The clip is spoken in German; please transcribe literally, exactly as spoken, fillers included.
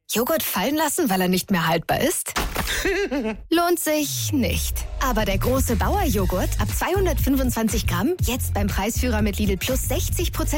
Joghurt fallen lassen, weil er nicht mehr haltbar ist? Lohnt sich nicht. Aber der große Bauer-Joghurt ab zweihundertfünfundzwanzig Gramm, jetzt beim Preisführer mit Lidl Plus sechzig Prozent